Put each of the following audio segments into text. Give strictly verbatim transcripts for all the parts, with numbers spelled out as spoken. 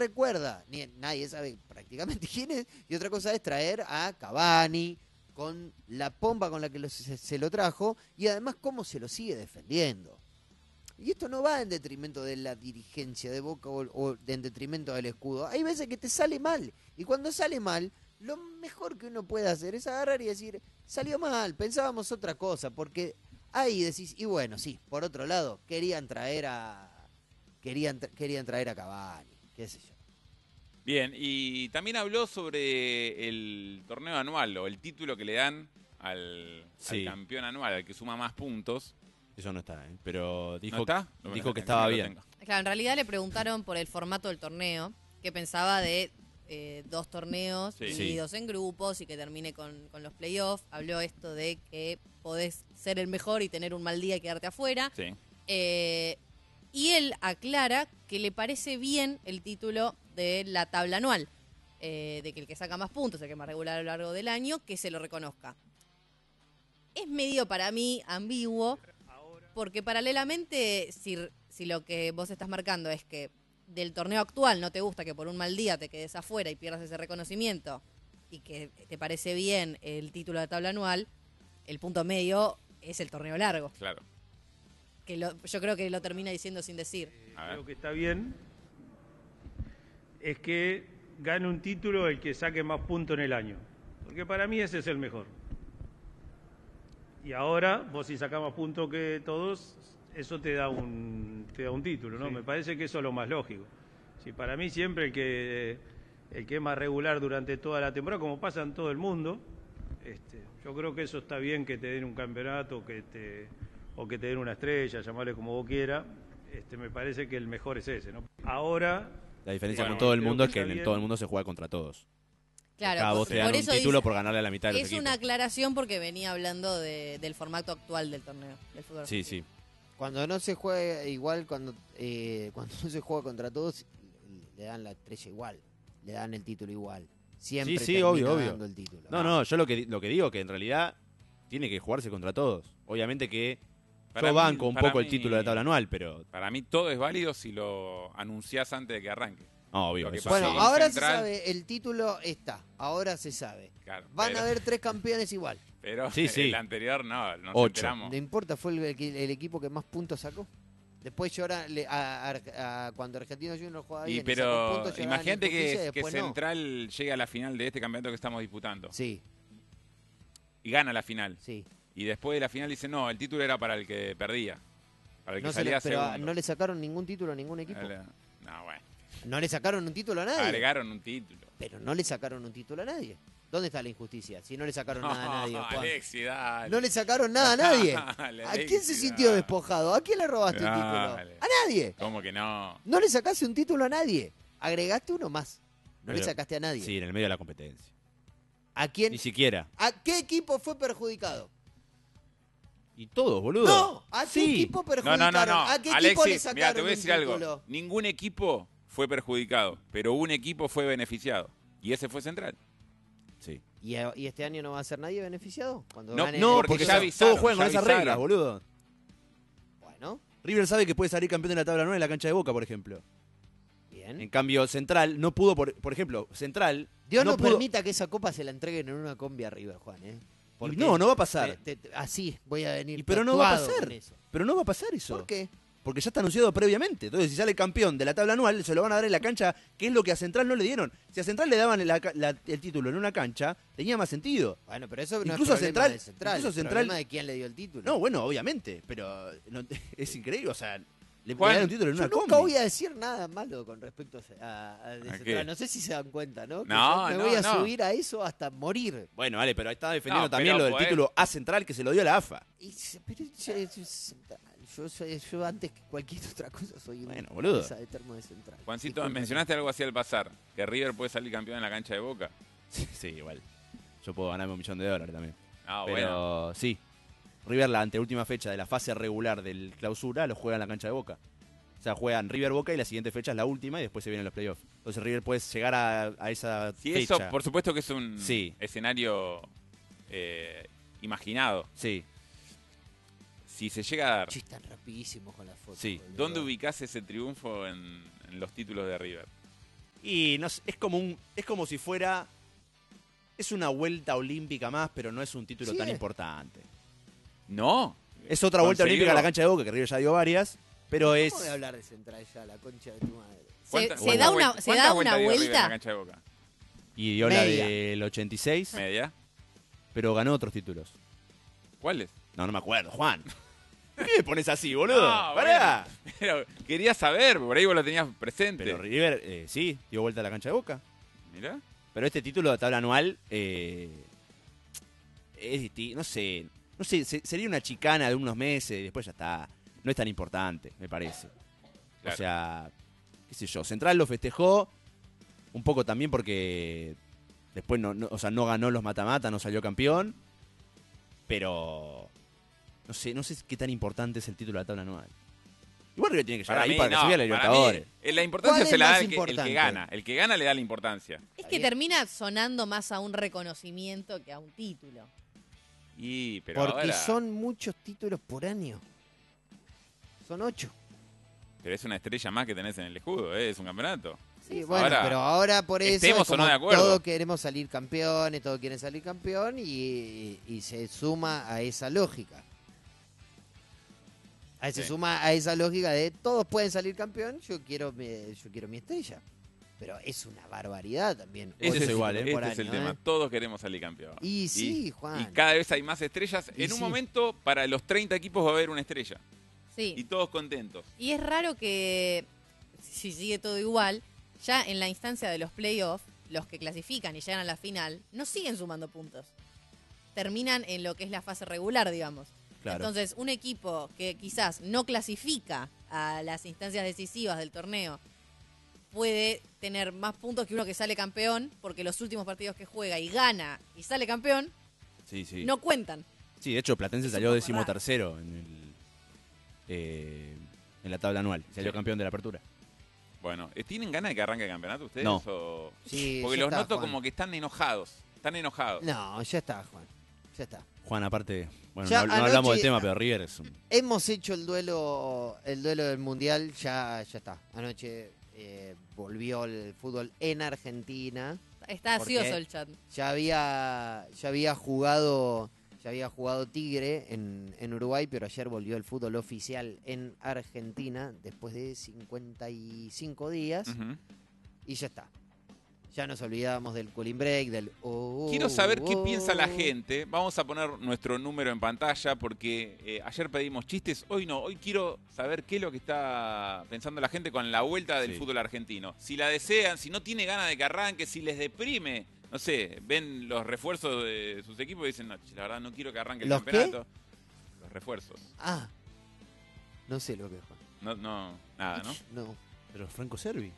recuerda, ni, nadie sabe prácticamente quién es, y otra cosa es traer a Cavani con la pompa con la que lo, se, se lo trajo y además cómo se lo sigue defendiendo. Y esto no va en detrimento de la dirigencia de Boca o, o en detrimento del escudo. Hay veces que te sale mal. Y cuando sale mal, lo mejor que uno puede hacer es agarrar y decir, salió mal, pensábamos otra cosa. Porque ahí decís, y bueno, sí, por otro lado, querían traer a querían, querían traer a Cavani, qué sé yo. Bien, y también habló sobre el torneo anual o el título que le dan al, sí. al campeón anual, al que suma más puntos. Eso no está, ¿eh? Pero dijo, ¿No está? dijo que estaba bien. Claro, en realidad le preguntaron por el formato del torneo, que pensaba de eh, dos torneos sí. divididos sí. en grupos y que termine con, con los playoffs. Habló esto de que podés ser el mejor y tener un mal día y quedarte afuera. Sí. Eh, y él aclara que le parece bien el título de la tabla anual, eh, de que el que saca más puntos, el que más regular a lo largo del año, que se lo reconozca. Es medio para mí ambiguo, porque paralelamente, si, si lo que vos estás marcando es que del torneo actual no te gusta que por un mal día te quedes afuera y pierdas ese reconocimiento, y que te parece bien el título de la tabla anual, el punto medio es el torneo largo. Claro. Que lo, yo creo que lo termina diciendo sin decir. Eh, creo que está bien. Es que gane un título el que saque más puntos en el año. Porque para mí ese es el mejor. Y ahora, vos si sacás más puntos que todos, eso te da un, te da un título, ¿no? Sí. Me parece que eso es lo más lógico. Si para mí siempre el que, el que es más regular durante toda la temporada, como pasa en todo el mundo, este, yo creo que eso está bien, que te den un campeonato que te, o que te den una estrella, llamarle como vos quieras. Este, me parece que el mejor es ese, ¿no? Ahora... La diferencia bueno, con todo el mundo es que bien. en todo el mundo se juega contra todos. Claro, Cada vos te dan por un eso título dice, por ganarle a la mitad de los es equipos. una aclaración porque venía hablando de, del formato actual del torneo del fútbol. Sí, sí. Cuando no se juega igual, cuando eh, cuando no se juega contra todos, le dan la estrella igual, le dan el título igual. Siempre sí, sí, termina obvio, obvio. dando el título. No, no, yo lo que lo que digo que en realidad tiene que jugarse contra todos. Obviamente que para yo mí, banco un poco mí, el título de la tabla anual, pero... Para mí todo es válido si lo anunciás antes de que arranque. No, obvio. Que eso bueno, sí. ahora Central, se sabe, el título está, ahora se sabe. Claro, Van pero, a haber tres campeones igual. Pero sí, sí. el anterior no, nos Ocho. enteramos. ¿No importa? Fue el, el, el equipo que más puntos sacó. Después llora le, a, a, a, cuando Argentino Juniors juega bien. Y pero puntos, imagínate que, que no. Central llegue a la final de este campeonato que estamos disputando. Sí. Y gana la final. Sí. Y después de la final dice, no, el título era para el que perdía. Para el que No salía le, pero segundo. no le sacaron ningún título a ningún equipo. No, bueno. No le sacaron un título a nadie. Agregaron un título. Pero no le sacaron un título a nadie. ¿Dónde está la injusticia? Si no le sacaron No, nada a nadie. Juan. Alexi, dale. No le sacaron nada a nadie. Dale, ¿A Alexi, quién se sintió dale. despojado? ¿A quién le robaste Dale. un título? A nadie. ¿Cómo que no? No le sacaste un título a nadie. Agregaste uno más. No Pero, le sacaste a nadie. Sí, en el medio de la competencia. ¿A quién? Ni siquiera. ¿A qué equipo fue perjudicado? Y todos, boludo. No, ¿a qué sí. equipo No, perjudicaron? no, no, no. ¿A qué equipo Alexi, le sacaron mira, te voy a un decir algo. título? Ningún equipo fue perjudicado, pero un equipo fue beneficiado. Y ese fue Central. Sí. ¿Y, a- y este año no va a ser nadie beneficiado? Cuando No, gane- No, Porque porque ya ya avisaron, todos juegan ya con esas avisaron. reglas, boludo. Bueno, River sabe que puede salir campeón de la tabla nueve en la cancha de Boca, por ejemplo. bien. En cambio, Central no pudo, por, por ejemplo, Central... Dios no, pudo- permita que esa copa se la entreguen en una combi arriba, Juan, ¿eh? Y no, no va a pasar. te- te- así voy a venir Y pero no va a tatuado pasar. con eso. Pero no va a pasar eso. ¿Por qué? Porque ya está anunciado previamente. Entonces, si sale campeón de la tabla anual, se lo van a dar en la cancha, que es lo que a Central no le dieron. Si a Central le daban la- la- el título en una cancha, tenía más sentido. Bueno, pero eso no Incluso es problema Central- de Central. incluso es Central- problema de quién le dio el título. No, bueno, obviamente, pero no- es increíble. O sea, le Juan, dieron un título en Yo una nunca combi. voy a decir nada malo con respecto a, a- de ¿A Central. qué? No sé si se dan cuenta, ¿no? Que No, yo me no, voy a no. subir a eso hasta morir. Bueno, vale, pero ahí estaba defendiendo No, también pero lo del podés- título a Central que se lo dio a la A F A. Y, pero yo, yo- yo soy- yo antes que cualquier otra cosa soy un Bueno, boludo. cabeza de termo de Central. Juancito, Disculpe. mencionaste algo así al pasar, que River puede salir campeón en la cancha de Boca. Sí, sí, igual. Yo puedo ganarme un millón de dólares también. Ah, pero bueno. sí, River la anteúltima fecha de la fase regular del clausura lo juega en la cancha de Boca. O sea, juegan River Boca y la siguiente fecha es la última y después se vienen los playoffs. Entonces River puede llegar a, a esa Sí, fecha. eso por supuesto que es un Sí. escenario eh, imaginado. Sí, Si se llega a dar, Chis tan rapidísimo con la foto. Sí. boludo. ¿dónde ubicás ese triunfo en, en los títulos de River? Y no sé, es como un, es como si fuera, es una vuelta olímpica más, pero no es un título Sí, tan es. importante. No. Es otra vuelta Conseguirlo. olímpica a la cancha de Boca, que River ya dio varias, pero es... ¿Cómo voy a hablar de Central ya, la concha de tu madre? Se, ¿Cuánta- se cuántas da una, vueltas- se da cuántas una vueltas dio River en vuelta. la cancha de Boca? Y dio la Media. del ochenta y seis, Media. pero ganó otros títulos. ¿Cuáles? No, no me acuerdo, Juan. ¿Por qué me pones así, boludo? No, Pará. bueno, pero quería saber, por ahí vos lo tenías presente. Pero River, eh, sí, dio vuelta a la cancha de Boca. Mirá. Pero este título de tabla anual eh, es distinto, no sé, no sé, se- sería una chicana de unos meses y después ya está. No es tan importante, me parece. Claro. O sea, qué sé yo, Central lo festejó un poco también porque después no, no- o sea, no ganó los mata-mata, no salió campeón, pero no sé, no sé qué tan importante es el título de la tabla anual. Igual River tiene que llegar Para ahí mí, para que no, se vea la para Libertadores. mí, eh, la importancia ¿Cuál se es la da más el que, el que importante? gana. El que gana le da la importancia. Es que bien. termina sonando más a un reconocimiento que a un título. Y, pero Porque ahora... son muchos títulos por año. Son ocho. Pero es una estrella más que tenés en el escudo, ¿eh? Es un campeonato. Sí, bueno, Ahora, pero ahora por eso estemos es o no como de acuerdo. todos queremos salir campeones, todos quieren salir campeón y, y se suma a esa lógica. A se Sí. suma a esa lógica de todos pueden salir campeón, yo quiero mi, yo quiero mi estrella. Pero es una barbaridad también. Ese Ocho es, igual, ¿eh? este por es el año, tema. ¿eh? Todos queremos salir campeón. Y sí, y, Juan. y cada vez hay más estrellas. Y en un sí. momento, para los treinta equipos va a haber una estrella. Sí. Y todos contentos. Y es raro que, si sigue todo igual, ya en la instancia de los playoffs, los que clasifican y llegan a la final, no siguen sumando puntos. Terminan en lo que es la fase regular, digamos. Claro. Entonces, un equipo que quizás no clasifica a las instancias decisivas del torneo puede tener más puntos que uno que sale campeón, porque los últimos partidos que juega y gana y sale campeón, Sí, sí. no cuentan. Sí, de hecho, Platense Es un salió poco décimo raro. tercero en, el, eh, en la tabla anual. Salió Sí. campeón de la apertura. Bueno, ¿eh, ¿tienen ganas de que arranque el campeonato ustedes? No. O- Sí, Porque ya los está, noto Juan. como que están enojados. Están enojados. No, ya está, Juan. Ya está. Juan, aparte, bueno, Ya no, no hablamos anoche- del tema, pero River es un... Hemos hecho el duelo, el duelo del mundial, ya, ya está. Anoche eh, volvió el fútbol en Argentina. Está ¿Por ansioso qué? el chat. Ya había, ya había jugado, ya había jugado Tigre en, en Uruguay, pero ayer volvió el fútbol oficial en Argentina después de cincuenta y cinco días Ujú. y ya está. Ya nos olvidábamos del cooling break, del... oh, Quiero saber qué oh. piensa la gente. Vamos a poner nuestro número en pantalla porque eh, ayer pedimos chistes, hoy no. Hoy quiero saber qué es lo que está pensando la gente con la vuelta del Sí. fútbol argentino. Si la desean, si no tiene ganas de que arranque, si les deprime. No sé, ven los refuerzos de sus equipos y dicen, no, che, la verdad no quiero que arranque el ¿Los qué? campeonato. Los refuerzos. Ah, no sé lo que es, Juan. No, no, nada, ¿no? No. Pero Franco Servi.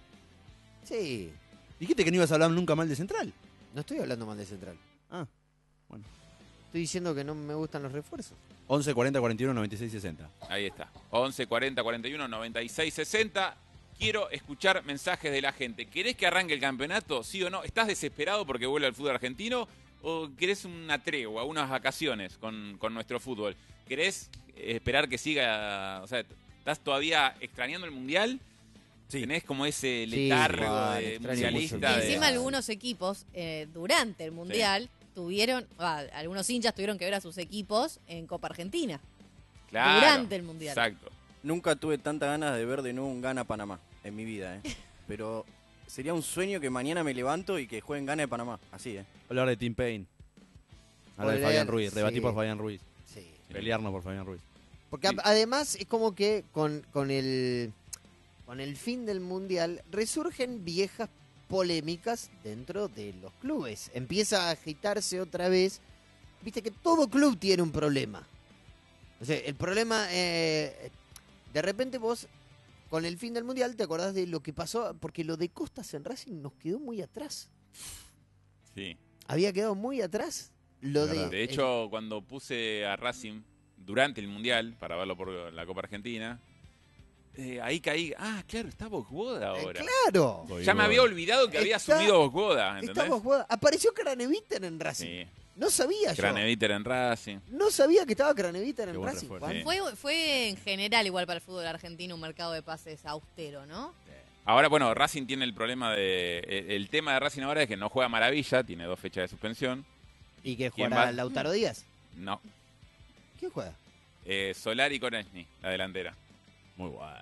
Sí, Dijiste que no ibas a hablar nunca mal de Central. no estoy hablando mal de Central. Ah, bueno. Estoy diciendo que no me gustan los refuerzos. once, cuarenta, cuarenta y uno, noventa y seis, sesenta. Ahí está. once, cuarenta, cuarenta y uno, noventa y seis, sesenta. Quiero escuchar mensajes de la gente. ¿Querés que arranque el campeonato? ¿Sí o no? ¿Estás desesperado porque vuelve al fútbol argentino? ¿O querés una tregua, unas vacaciones con, con nuestro fútbol? ¿Querés eh, esperar que siga? O sea, ¿estás todavía extrañando el Mundial? Sí. Tenés como ese Sí, letargo Juan, de extraño mundialista. mucho Y el de- encima algunos equipos, eh, durante el Mundial, tuvieron, ah, algunos hinchas tuvieron que ver a sus equipos en Copa Argentina. Claro, durante el Mundial. Exacto. Nunca tuve tanta ganas de ver de nuevo un Gana Panamá en mi vida, ¿eh? Pero sería un sueño que mañana me levanto y que jueguen Gana de Panamá. Así, ¿eh? Hablar de Tim Payne. Hablar de Volver, Fabián Ruiz. Rebatir sí. por Fabián Ruiz. Sí. Pelearnos por Fabián Ruiz. Porque Sí. a- además es como que con, con el con el fin del mundial resurgen viejas polémicas dentro de los clubes. Empieza a agitarse otra vez. Viste que todo club tiene un problema. O sea, el problema, eh, de repente vos con el fin del mundial te acordás de lo que pasó, porque lo de Costas en Racing nos quedó muy atrás. Sí. Había quedado muy atrás. Lo Es de, verdad. De hecho, cuando puse a Racing durante el Mundial, para verlo por la Copa Argentina, eh, ahí caí. Ah, claro, está Bosboda eh, ahora. claro. Ya me había olvidado que había Está- asumido Bosboda, ¿entendés? Estamos jugando. Apareció Craneviter en Racing. Sí. No sabía yo. Craneviter en Racing. No sabía que estaba Craneviter en Qué buen Racing, refuerzo. Juan. Sí. Fue, fue en general igual para el fútbol argentino un mercado de pases austero, ¿no? Ahora, bueno, Racing tiene el problema de... El, el tema de Racing ahora es que no juega Maravilla, tiene dos fechas de suspensión. ¿Y que ¿Quién jugará va? Lautaro Díaz? No. ¿Quién juega? Eh, Solari con Esni, la delantera. Muy guay.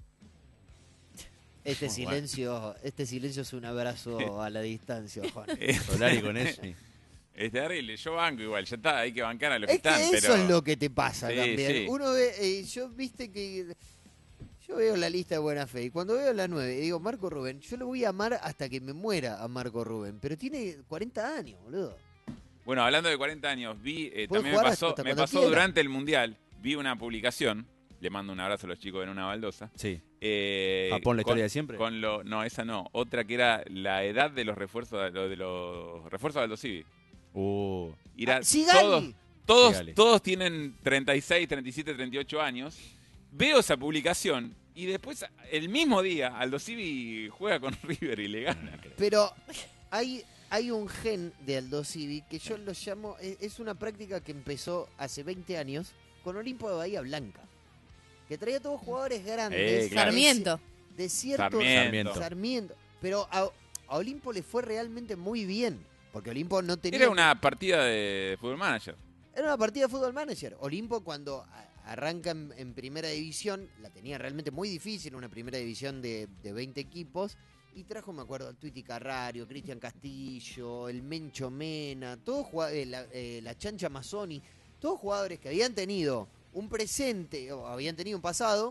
Este Muy silencio, este silencio es un abrazo a la distancia, Juan. Eh, Solari con Esni. Es terrible, yo banco igual, ya está, hay que bancar a los Es que están, que eso pero... es lo que te pasa Sí, también. sí. Uno ve, eh, yo viste que yo veo la lista de buena fe y cuando veo la nueve digo Marco Rubén, yo lo voy a amar hasta que me muera a Marco Rubén, pero tiene cuarenta años, boludo. Bueno, hablando de cuarenta años, vi, eh, Puede también me jugar pasó, hasta me cuando pasó quiera. durante el Mundial, vi una publicación, le mando un abrazo a los chicos de una baldosa. Sí. Eh, Japón, la con- historia de siempre. Con lo, no, esa no, otra que era la edad de los refuerzos de, lo- de los refuerzos de Aldo Civi. Uh. Y era Ah, Sigali. todos, todos, Sigali. todos tienen treinta y seis, treinta y siete, treinta y ocho años. Veo esa publicación y después, el mismo día, Aldo Civi juega con River y le gana. Pero hay, hay un gen de Aldo Civi que yo lo llamo, es, es una práctica que empezó hace veinte años con Olimpo de Bahía Blanca, que traía todos jugadores grandes. Eh, claro. Sarmiento. De cierto Sarmiento. Sarmiento. Pero a, a Olimpo le fue realmente muy bien, porque Olimpo no tenía... Era una partida de Fútbol Manager. Era una partida de Fútbol Manager. Olimpo cuando a- arranca en, en primera división, la tenía realmente muy difícil, una primera división de, de veinte equipos, y trajo, me acuerdo, al Tuiti Carrario, Cristian Castillo, el Mencho Mena, todos jugad- eh, la, eh, la Chancha Mazzoni, todos jugadores que habían tenido un presente, o habían tenido un pasado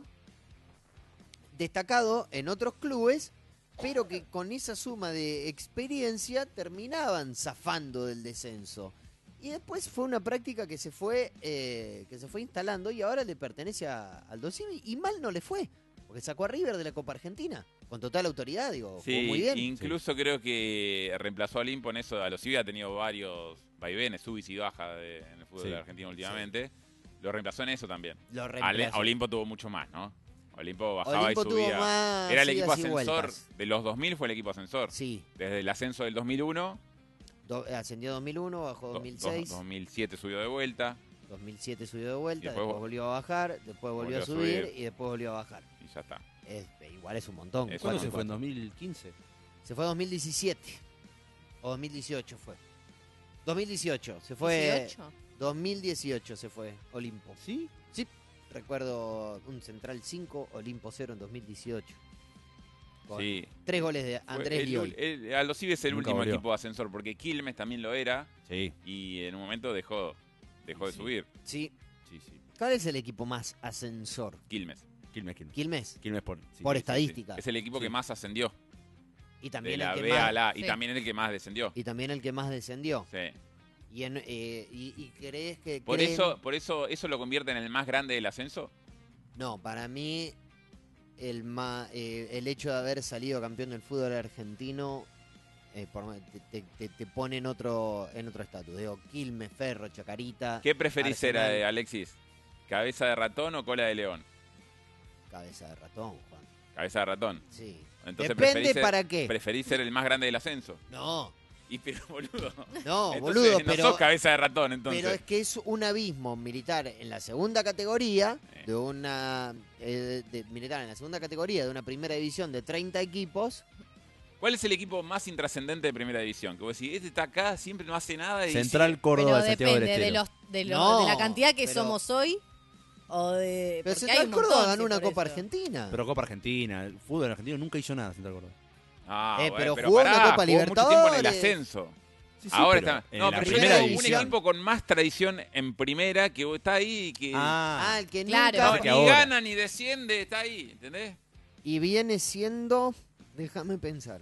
destacado en otros clubes, pero que con esa suma de experiencia terminaban zafando del descenso. Y después fue una práctica que se fue eh, que se fue instalando y ahora le pertenece a Aldo Civi y mal no le fue, porque sacó a River de la Copa Argentina con total autoridad, digo, jugó Sí, muy bien. incluso creo que reemplazó a Olimpo en eso. Aldo Civi ha tenido varios vaivenes, subis y bajas de- en el fútbol Sí. de Argentina últimamente. Lo reemplazó en eso también. Lo Ale- reemplazó. Olimpo tuvo mucho más, ¿no? Olimpo bajaba Olimpo y tuvo subía. más Era el idas equipo y ascensor. vueltas. De los dos mil fue el equipo ascensor. Sí, Desde el ascenso del dos mil uno, do- ascendió dos mil uno, bajó do- dos mil seis, dos mil siete subió de vuelta dos mil siete subió de vuelta, Y después después vo- volvió a bajar, después volvió, a subir, y después volvió a bajar. y ya está. Es, igual es un montón. Es ¿Cuándo un se fue? ¿En montón. dos mil quince? Se fue en dos mil diecisiete o dos mil dieciocho fue. dos mil dieciocho, se fue. dieciocho. dos mil dieciocho se fue Olimpo. ¿Sí? Sí, recuerdo un Central cinco, Olimpo cero en dos mil dieciocho. Con Sí. tres goles de Fue Andrés el- Lioy. el- Aldo Civi es el Nunca último volvió. equipo ascensor, porque Quilmes también lo era Sí. y en un momento dejó, dejó de Sí. subir. Sí. Sí, sí. ¿Cuál es el equipo más ascensor? Quilmes. Quilmes, Quilmes. Quilmes. Quilmes por... sí. Por Sí, sí, estadística. sí. Es el equipo Sí. que más ascendió. Y De también la el que B a más, la A. Y Sí. también el que más descendió. y también el que más descendió. Sí. Y, en, eh, y, y crees que Por creen- eso, por eso, eso lo convierte en el más grande del ascenso. No, para mí el ma- eh, el hecho de haber salido campeón del fútbol argentino eh, por- te, te- te- te pone en otro en otro estatus. Digo, Quilmes, Ferro, Chacarita. ¿Qué preferís ser, Arsenal. eh, Alexis? ¿Cabeza de ratón o cola de león? Cabeza de ratón, Juan. Cabeza de ratón. Sí. Entonces Depende preferís ser, para qué. preferís ser el más grande del ascenso. No, Y pero boludo. no, Entonces, boludo, no pero sos cabeza de ratón, entonces. pero es que es un abismo militar en la segunda categoría Eh. de una eh, de- militar en la segunda categoría de una primera división de treinta equipos. ¿Cuál es el equipo más intrascendente de primera división? Que vos decís, este está acá, siempre no hace nada y Central sigue. Córdoba Pero de Santiago del depende de, Estero. los, de, los- No, de la cantidad que pero- somos hoy o de... Pero porque hay Central un Córdoba montón, ganó sí, una por Copa eso. Argentina. Pero Copa Argentina, el fútbol argentino nunca hizo nada, Central Córdoba. Ah, Eh, bueno, pero jugó una Copa jugó mucho tiempo en el Libertadores. ascenso. Sí, sí, Ahora pero está. en No, la pero primera yo digo, división- un equipo con más tradición en primera que está ahí y que Ah, Ah, el que Claro. no, nunca... que ni ahora. gana ni desciende, está ahí, ¿entendés? Y viene siendo... Déjame pensar.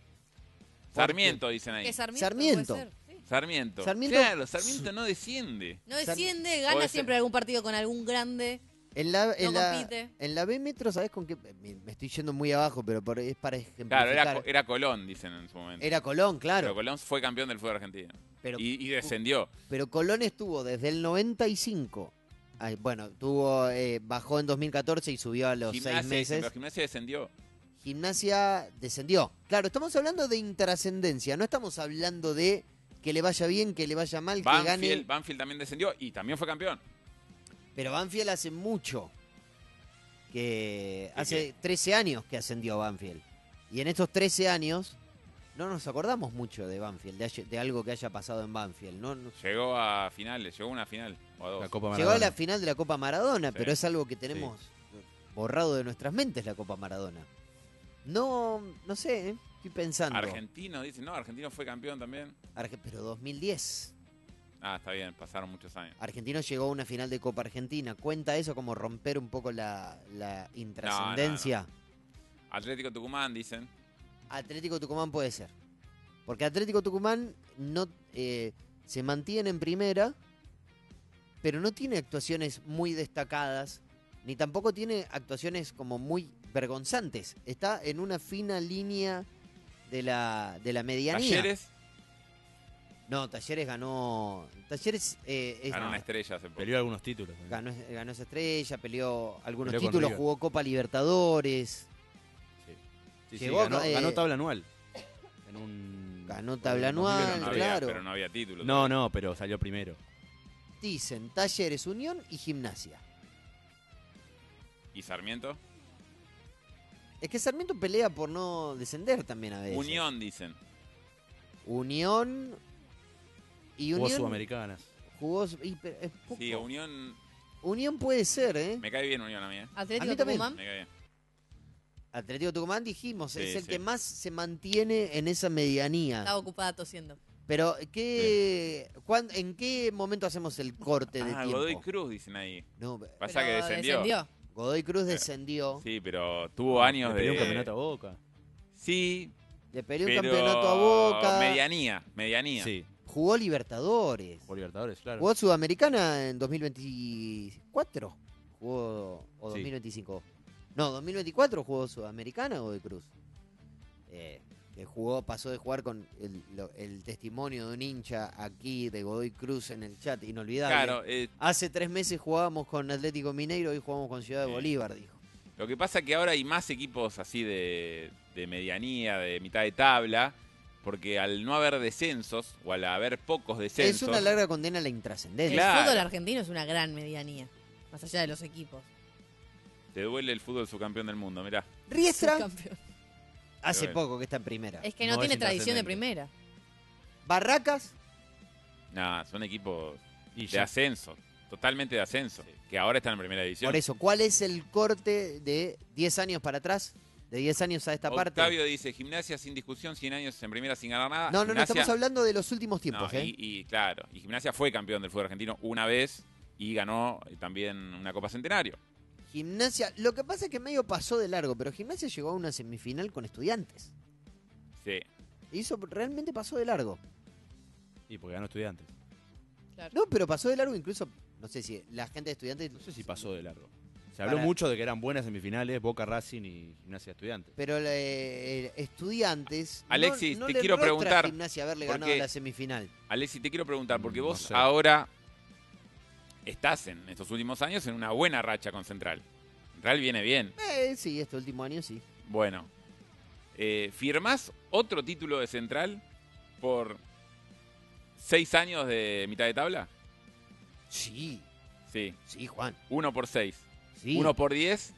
Sarmiento, dicen ahí. ¿Qué, Sarmiento? Sarmiento. Puede ser, sí. Sarmiento. Sarmiento- Claro, Sarmiento no desciende. No Sar- desciende, Puede gana ser. siempre algún partido con algún grande. En la, en, No la, compite. en la B Metro, ¿sabes con qué? Me, me estoy yendo muy abajo, pero por- es para ejemplificar. Claro, era, era Colón, dicen en su momento. Era Colón, Pero claro. Colón fue campeón del fútbol argentino. Pero, Y, y descendió. pero Colón estuvo desde el noventa y cinco. Ay, bueno, tuvo, eh, bajó en dos mil catorce y subió a los Gimnasia, seis dicen, meses. pero Gimnasia descendió. Gimnasia descendió. Claro, estamos hablando de intrascendencia, no estamos hablando de que le vaya bien, que le vaya mal, que Banfield, gane. Banfield también descendió y también fue campeón. Pero Banfield hace mucho. Que ¿Qué hace trece años que ascendió Banfield. Y en estos trece años no nos acordamos mucho de Banfield, de, haya- de algo que haya pasado en Banfield. No, no- Llegó a finales, llegó a una final o a dos. La Copa Llegó Maradona. a la final de la Copa Maradona, Sí. pero es algo que tenemos borrado de nuestras mentes, la Copa Maradona. No, no sé, ¿eh? Estoy pensando. Argentino, dice, no, Argentino fue campeón también. Arge- pero dos mil diez. Ah, está bien, pasaron muchos años. Argentino llegó a una final de Copa Argentina. ¿Cuenta eso como romper un poco la, la intrascendencia? Atlético Tucumán, dicen. Atlético Tucumán puede ser. Porque Atlético Tucumán no eh, se mantiene en primera, pero no tiene actuaciones muy destacadas, ni tampoco tiene actuaciones como muy vergonzantes. Está en una fina línea de la, de la medianía. Talleres No, Talleres ganó. Talleres eh, es- ganó una estrella hace poco. Peleó algunos títulos. ¿eh? ganó, ganó esa estrella, peleó algunos Peleó con títulos, River. jugó Copa Libertadores. Sí, sí, Llegó, ganó, eh, ganó tabla anual. En un, Ganó tabla en anual, Pero no, había, claro. pero no había título. No, no, pero salió primero. Dicen Talleres, Unión y Gimnasia. ¿Y Sarmiento? Es que Sarmiento pelea por no descender también a veces. Unión, dicen. Unión. Y Jugó Unión. Sudamericanas. Jugó. y, pero es poco. Sí, Unión. Unión puede ser, ¿eh? Me cae bien Unión a mí, ¿eh? Atlético A mí también. Tucumán. Me cae bien. Atlético Tucumán dijimos, Sí, es el sí. que más se mantiene en esa medianía. Estaba ocupada tosiendo. Pero, ¿qué, cuán- ¿en qué momento hacemos el corte de Ah, tiempo? Godoy Cruz, dicen ahí. No, Pasa Pero que descendió. Godoy Cruz descendió. Sí, pero tuvo años Le de. peleó un campeonato a Boca. Sí, Le peleó un pero campeonato a Boca. Medianía, medianía. Sí, Jugó Libertadores. por Libertadores, claro. Jugó Sudamericana en dos mil veinticuatro. Jugó. O Sí. dos mil veinticinco. No, dos mil veinticuatro jugó Sudamericana Godoy Cruz. Eh, que jugó, pasó de jugar con el, lo- el testimonio de un hincha aquí de Godoy Cruz en el chat, inolvidable. Claro, eh, Hace tres meses jugábamos con Atlético Mineiro, hoy jugamos con Ciudad de Sí. Bolívar, dijo. lo que pasa es que ahora hay más equipos así de, de medianía, de mitad de tabla, porque al no haber descensos, o al haber pocos descensos. Es una larga condena a la El intrascendencia. Claro. fútbol argentino es una gran medianía, más allá de los equipos. Te duele el fútbol subcampeón del mundo, mirá. Riestra Subcampeón. hace Bueno. poco que está en primera. Es que no, No, tiene es tradición de intrascendente. primera. Barracas, Nada, son equipos Y de ya. ascenso, totalmente de ascenso, que ahora están en primera división. por eso, ¿cuál es el corte de diez años para atrás? De diez años a esta parte. Octavio dice, gimnasia sin discusión, cien años en primera sin ganar nada. No, no, no, Gimnasia- estamos hablando de los últimos tiempos, No, ¿eh? y, y claro, y Gimnasia fue campeón del fútbol argentino una vez y ganó eh, también una Copa Centenario. Gimnasia, lo que pasa es que medio pasó de largo, pero Gimnasia llegó a una semifinal con Estudiantes. Sí. Y eso realmente pasó de largo. Y porque ganó Estudiantes. Claro. No, pero pasó de largo incluso, no sé si la gente de Estudiantes... No sé si pasó de largo. Se habló Para- mucho de que eran buenas semifinales, Boca, Racing y Gimnasia Estudiantes. Pero eh, Estudiantes... no- Alexis, no te le quiero rostra a preguntar, Gimnasia haberle porque- ganado la semifinal. Alexis, te quiero preguntar, porque Mm, vos no sé. ahora estás en estos últimos años en una buena racha con Central. Central viene bien. Eh, sí, este último año sí. Bueno, eh, ¿firmás otro título de Central por seis años de mitad de tabla? Sí, Sí, sí, Juan. uno por seis. Sí, Uno por diez.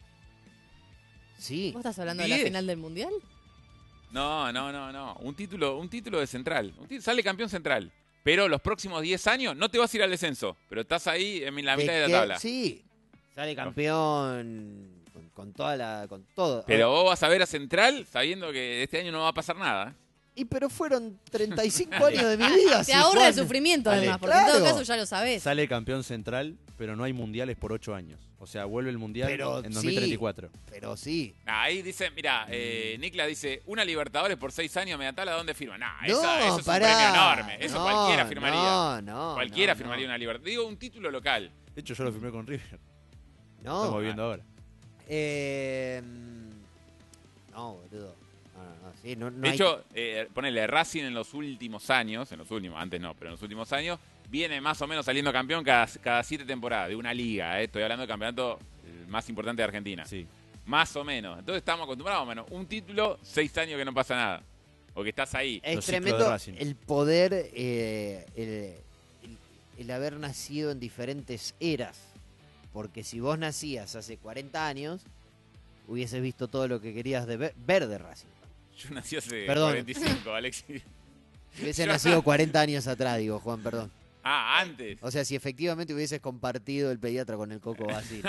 sí. ¿Vos estás hablando de la diez. final del Mundial? No, no, no, no. Un título, un título de Central. Un tí- sale campeón Central. Pero los próximos diez años no te vas a ir al descenso. Pero estás ahí en la mitad de la que- tabla. Sí, sale campeón con, con toda la... Con todo. Pero vos vas a ver a Central sabiendo que este año no va a pasar nada. Y pero fueron treinta y cinco años de mi vida. Te sí, ahorra el Juan. sufrimiento, Dale. además, porque en todo Claro. caso ya lo sabés. Sale campeón Central, pero no hay mundiales por ocho años. O sea, vuelve el mundial Pero en sí. dos mil treinta y cuatro. Pero sí. Ahí dice, mira, eh, Nikla dice, una Libertadores por seis años media tabla, ¿dónde firma? Nah, No, esa- eso es pará. un premio enorme. Eso No, cualquiera firmaría. No, no. cualquiera no, firmaría no. una Libertadores. Digo, un título local. De hecho, yo lo firmé con River. No. Estamos viendo ahora. Eh, no, boludo. No, no, no. Sí, no, no De hay- hecho, eh, ponele Racing en los últimos años, en los últimos, antes no, pero en los últimos años, viene más o menos saliendo campeón cada, cada siete temporadas de una liga. eh. Estoy hablando del campeonato eh, más importante de Argentina. Sí. Más o menos. Entonces estamos acostumbrados, menos un título, seis años que no pasa nada. O que estás ahí. es Los ciclos de tremendo Racing. el poder, eh, el, el- el haber nacido en diferentes eras. Porque si vos nacías hace cuarenta años, hubieses visto todo lo que querías de ver, ver de Racing. Yo nací hace Perdón. cuarenta y cinco, Alexis. Si hubiese nacido cuarenta años atrás, digo, Juan, perdón. Ah, antes. O sea, si efectivamente hubieses compartido el pediatra con el Coco Basile.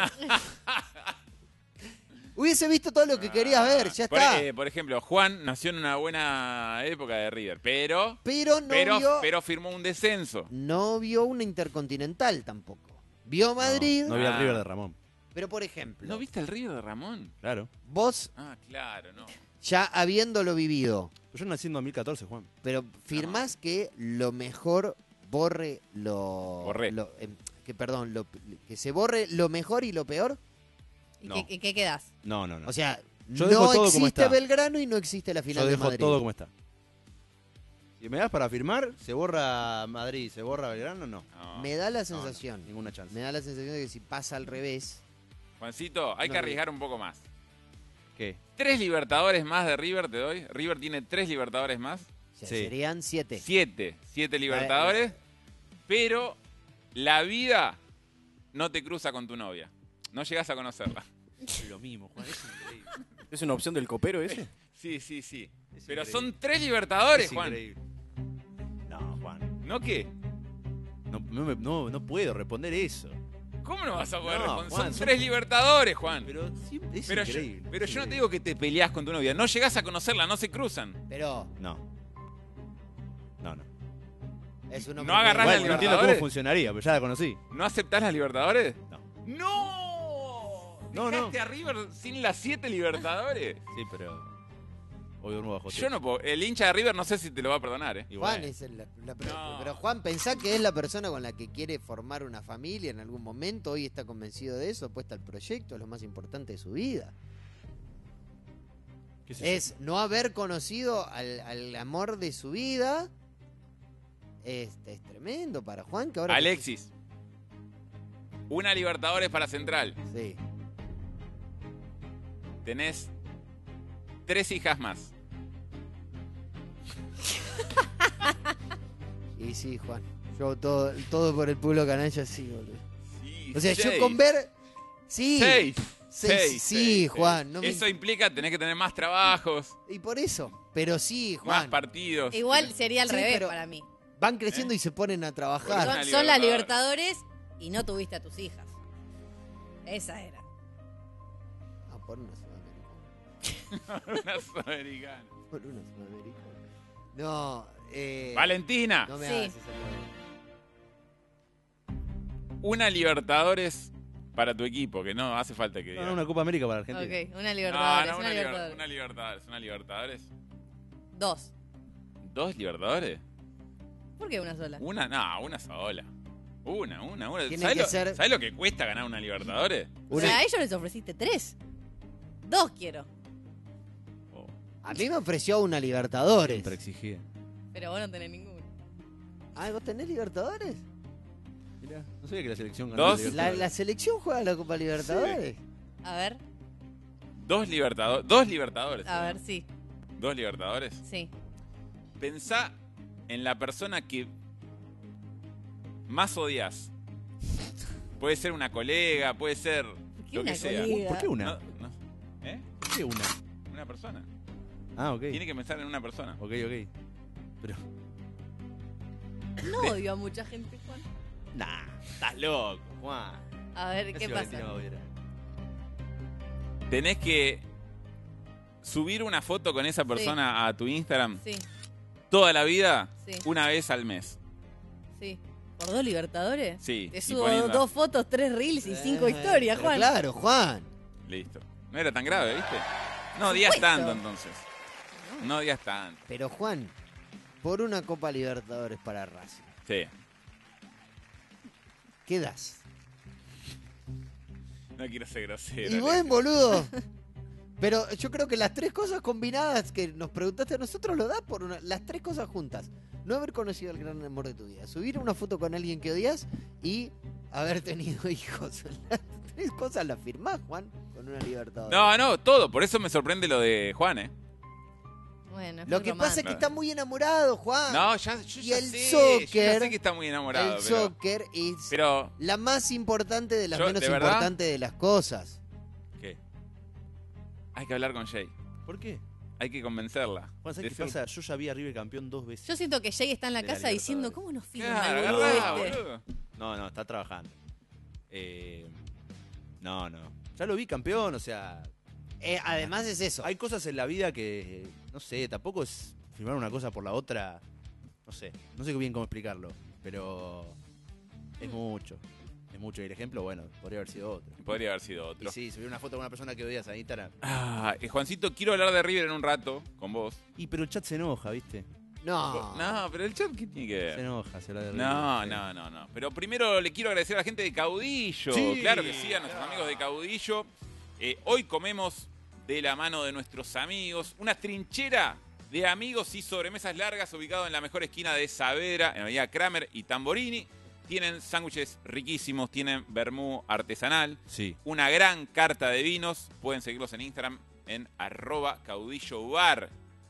Hubiese visto todo lo que querías ver, ya Por, está. eh, por ejemplo, Juan nació en una buena época de River, pero Pero no pero, vio pero firmó un descenso. no vio una Intercontinental tampoco. Vio Madrid, No, no vi al Ah. River de Ramón. pero por ejemplo, ¿No viste el River de Ramón? Claro. vos Ah, claro, no. ya habiéndolo vivido, Yo nací en dos mil catorce, Juan. pero firmás que lo mejor borre lo... Borré. lo- em, que perdón, lo- que se borre lo mejor y lo peor. ¿Y No. qué, y qué quedás? No, no, no. O sea, Yo no dejo todo como existe está. Belgrano y no existe la final Yo de dejo Madrid. todo como está. Si me das para firmar, ¿se borra Madrid, se borra Belgrano? No. No. Me da la No, no, sensación, ninguna chance. me da la sensación de que si pasa al revés, Juancito, hay No, que arriesgar un poco más. ¿Qué? Tres Libertadores más de River te doy. River tiene tres Libertadores más. o sea, Sí. serían siete. Siete. Siete Libertadores. Pero la vida no te cruza con tu novia. No llegas a conocerla. Lo mismo, Juan, es increíble. ¿Es una opción del copero ese? Sí, sí, sí. Es Pero increíble. son tres Libertadores, Es Juan. increíble. No, Juan. ¿No qué? No, no, me- no, no puedo responder eso. ¿Cómo no vas a poder No, responder? Juan, son son- tres Libertadores, Juan. Pero sí, es Pero yo, increíble. pero es yo no te increíble. digo que te peleas con tu novia. No llegás a conocerla, no se cruzan. Pero No. No, no. es un No hombre agarrás muy la Bueno, bueno. no entiendo cómo Libertadores? funcionaría, pero ya la conocí. ¿No aceptás las Libertadores? No. ¡No! No, no. ¿Dejaste a River sin las siete Libertadores? Sí, pero. Hoy duermo bajo Yo no puedo. El hincha de River no sé si te lo va a perdonar, ¿eh? Y Juan bueno. es el- la, la- No. pero Juan, pensá que es la persona con la que quiere formar una familia en algún momento, hoy está convencido de eso, apuesta al proyecto, es lo más importante de su vida. ¿Qué sé yo? Es no haber conocido al, al amor de su vida. Este es tremendo para Juan, que ahora... Alexis. Una Libertadores para Central. Sí. Tenés tres hijas más. Y sí, Juan. Yo todo, todo por el pueblo canalla, sí, boludo. Sí, O sea, seis. yo con ver... Sí. Seis. Seis, Seis, sí, seis, Juan. seis. No me- Eso implica tener que tener más trabajos, Y por eso. Pero sí, más Juan. partidos. Igual sería al Sí, revés pero- para mí. Van creciendo ¿Eh? y se ponen a Por trabajar. una Son, son las Libertadores. Libertadores y no tuviste a tus hijas. Esa era. Ah, por una sudamericana. Una sudamericana. Por una sudamericana. No, eh. Valentina. No me Sí. hagas esa pregunta. Una Libertadores para tu equipo, que no hace falta que No, digas. no, una Copa América para Argentina. Ok, una No, Libertadores, no, una, una, liber- Libertadores. una Libertadores. Una Libertadores. Dos. ¿Dos Libertadores? ¿Por qué una sola? Una, no, una sola. Una, una, una. Tiene ¿Sabes que lo, ser- ¿sabes lo que cuesta ganar una Libertadores? O sea, a ellos les ofreciste tres. Dos quiero. Oh. A mí me ofreció una Libertadores. Siempre exigía. Pero vos no tenés ninguno. Ah, ¿vos tenés Libertadores? Mirá, no sabía que la selección ganó Dos. la La, Libertadores. la selección juega la Copa Libertadores. A ver, Dos Libertadores. Dos Libertadores. a ¿no? ver, sí. Dos Libertadores. Sí. Pensá en la persona que más odias. Puede ser una colega, puede ser qué lo que una sea. colega? ¿Por qué una? No, no. ¿Eh? ¿Por qué una? Una persona. Ah, ok. Tiene que pensar en una persona. Ok, ok. Pero. No odio a mucha gente, Juan. Nah, estás loco, Juan. A ver, ¿qué Casi Valentina pasa? Baviera. Tenés que subir una foto con esa persona a tu Instagram Sí, toda la vida, Sí. una vez al mes. sí. ¿Por dos Libertadores? Sí. Te y subo poniendo- dos fotos, tres reels y cinco Eh, historias, pero Juan. Claro, Juan. Listo. No era tan grave, ¿viste? No odias supuesto. tanto entonces. No odias tanto. Pero Juan, por una Copa Libertadores para Racing, Sí. ¿qué das? No quiero ser grosero. Y Alexis. buen boludo. Pero yo creo que las tres cosas combinadas que nos preguntaste a nosotros lo das por una, las tres cosas juntas. No haber conocido el gran amor de tu vida, subir una foto con alguien que odias y haber tenido hijos. Las tres cosas las firmás, Juan, con una Libertadores. No, no, todo. Por eso me sorprende lo de Juan, ¿eh? Bueno, es Lo muy que pasa es que romántico. está muy enamorado, Juan. No, ya, yo Y ya el sé. Yo ya soccer- sé que está muy enamorado. el pero, soccer es pero, la más importante de las Yo, menos ¿de verdad? importantes de las cosas. ¿qué? Hay que hablar con Jay. ¿Por qué? Hay que convencerla. Bueno, ¿sabes qué pasa? Yo ya vi a River campeón dos veces. Yo siento que Jay está en la De la casa diciendo, Libertadores. ¿cómo nos firma Claro, el boludo agarrá, este? boludo. No, no, está trabajando. Eh, no, no. Ya lo vi campeón, o sea... Eh, además es eso. Hay cosas en la vida que, no sé, tampoco es firmar una cosa por la otra. No sé, no sé bien cómo explicarlo, pero es mucho. Es mucho. Y el ejemplo, bueno, podría haber sido otro. Podría haber sido Y otro. sí, subir una foto con una persona que odias a Instagram. Ah, eh, Juancito, quiero hablar de River en un rato con vos. Y pero el chat se enoja, ¿viste? No. No, pero el chat, ¿qué tiene que Se ver? enoja, se habla de River. No, sí. no, no, no. Pero primero le quiero agradecer a la gente de Caudillo. Sí, Claro que sí, a nuestros amigos de Caudillo. Eh, hoy comemos de la mano de nuestros amigos una trinchera de amigos y sobremesas largas ubicado en la mejor esquina de Saavedra, en la avenida Kramer y Tamborini. Tienen sándwiches riquísimos, tienen vermú artesanal, Sí. una gran carta de vinos. Pueden seguirlos en Instagram en arroba caudillo bar.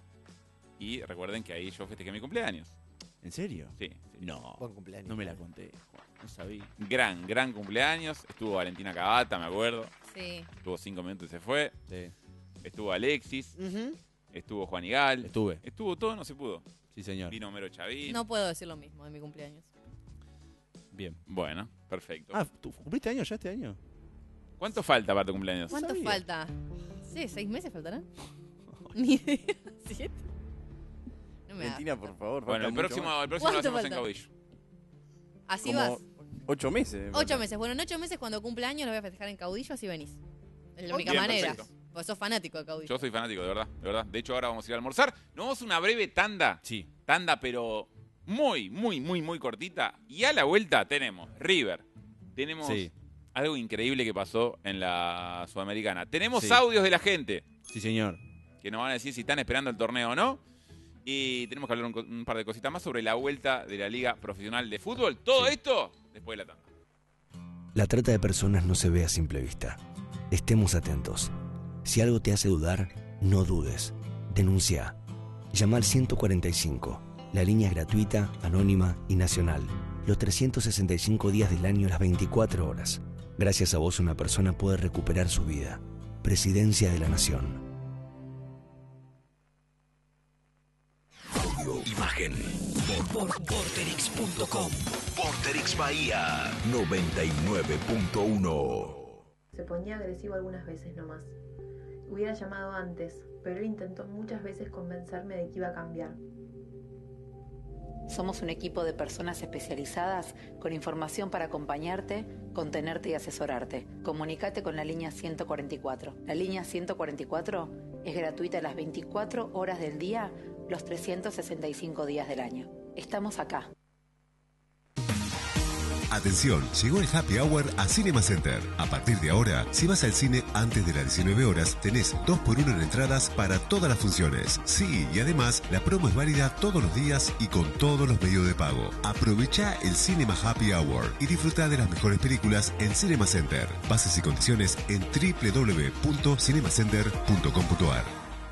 Y recuerden que ahí yo festejé mi cumpleaños. ¿En serio? Sí, sí. No, Buen cumpleaños. no me la conté, Juan, no sabía. Gran, gran cumpleaños. Estuvo Valentina Cavata, me acuerdo. Sí. Estuvo cinco minutos y se fue. Sí. Estuvo Alexis. Ujú. Estuvo Juan Igal. Estuve, Estuvo todo, no se pudo. sí señor. Vino Homero Chavín. No puedo decir lo mismo de mi cumpleaños. Bien. Bueno, perfecto. Ah, ¿tú cumpliste año ya este año? ¿Cuánto falta para tu cumpleaños? ¿Cuánto sabía. falta? Sí, ¿seis meses faltarán? Ni idea. ¿Siete? No me da. Valentina, por favor. Bueno, falta el mucho próximo, más. el próximo lo ¿Cuánto hacemos en falta? Caudillo. Así Como vas. Ocho meses. Ocho meses. Bueno, en ocho meses cuando cumpla años lo voy a festejar en Caudillo, así venís. Es la única Bien, manera. perfecto. Porque sos fanático de Caudillo. Yo soy fanático, de verdad, de verdad. De hecho, ahora vamos a ir a almorzar. Nos vamos a una breve tanda. Sí. Tanda, pero muy, muy, muy, muy cortita. Y a la vuelta tenemos River. Tenemos Sí. algo increíble que pasó en la Sudamericana. Tenemos Sí. audios de la gente Sí, señor. que nos van a decir si están esperando el torneo o no. Y tenemos que hablar un, co- un par de cositas más sobre la vuelta de la Liga Profesional de Fútbol. Todo Sí. esto después de la tanda. La trata de personas no se ve a simple vista. Estemos atentos. Si algo te hace dudar, no dudes. Denuncia. Llama al ciento cuarenta y cinco. La línea es gratuita, anónima y nacional. Los trescientos sesenta y cinco días del año, las veinticuatro horas. Gracias a vos una persona puede recuperar su vida. Presidencia de la Nación. Audio, imagen. Por, por porterix punto com. Porterix Bahía noventa y nueve punto uno. Se ponía agresivo algunas veces nomás. Hubiera llamado antes, pero él intentó muchas veces convencerme de que iba a cambiar. Somos un equipo de personas especializadas con información para acompañarte, contenerte y asesorarte. Comunicate con la línea ciento cuarenta y cuatro. La línea ciento cuarenta y cuatro es gratuita las veinticuatro horas del día, los trescientos sesenta y cinco días del año. Estamos acá. Atención, llegó el Happy Hour a Cinema Center. A partir de ahora, si vas al cine antes de las diecinueve horas, tenés dos por uno en entradas para todas las funciones. Sí, y además, la promo es válida todos los días y con todos los medios de pago. Aprovecha el Cinema Happy Hour y disfruta de las mejores películas en Cinema Center. Bases y condiciones en doble u doble u doble u punto cinemacenter punto com punto a r.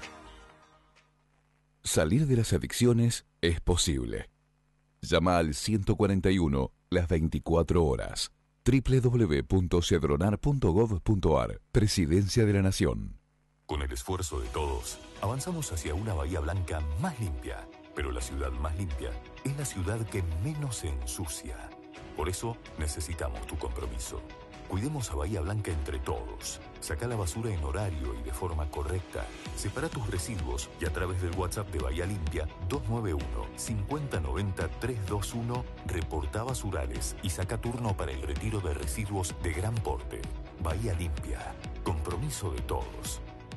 Salir de las adicciones es posible. Llama al ciento cuarenta y uno las veinticuatro horas. doble u doble u doble u punto cedronar punto gov punto a r. Presidencia de la Nación. Con el esfuerzo de todos, avanzamos hacia una Bahía Blanca más limpia. Pero la ciudad más limpia es la ciudad que menos se ensucia. Por eso necesitamos tu compromiso. Cuidemos a Bahía Blanca entre todos. Saca la basura en horario y de forma correcta. Separa tus residuos y a través del WhatsApp de Bahía Limpia dos nueve uno, cinco cero nueve cero, tres dos uno reporta basurales y saca turno para el retiro de residuos de gran porte. Bahía Limpia. Compromiso de todos.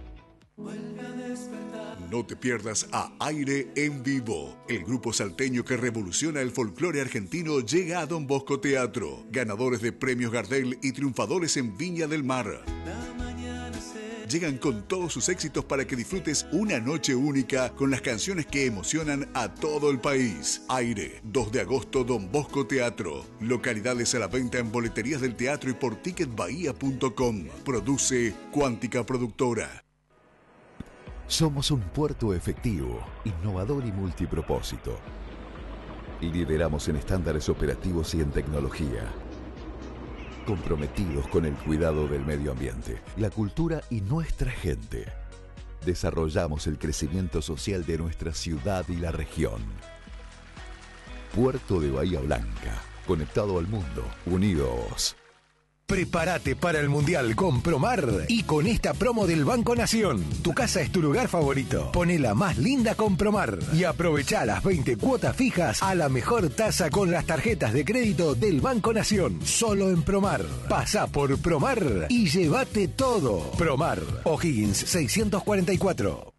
No te pierdas a Aire en Vivo. El grupo salteño que revoluciona el folclore argentino llega a Don Bosco Teatro. Ganadores de premios Gardel y triunfadores en Viña del Mar. Llegan con todos sus éxitos para que disfrutes una noche única con las canciones que emocionan a todo el país. Aire, dos de agosto, Don Bosco Teatro. Localidades a la venta en boleterías del teatro y por ticket bahía punto com. Produce Cuántica Productora. Somos un puerto efectivo, innovador y multipropósito. Lideramos en estándares operativos y en tecnología. Comprometidos con el cuidado del medio ambiente, la cultura y nuestra gente. desarrollamos el crecimiento social de nuestra ciudad y la región. Puerto de Bahía Blanca, conectado al mundo, unidos. Prepárate para el Mundial con Promar y con esta promo del Banco Nación. Tu casa es tu lugar favorito. Ponela más linda con Promar y aprovecha las veinte cuotas fijas a la mejor tasa con las tarjetas de crédito del Banco Nación. Solo en Promar. Pasá por Promar y llévate todo. Promar. O'Higgins seiscientos cuarenta y cuatro.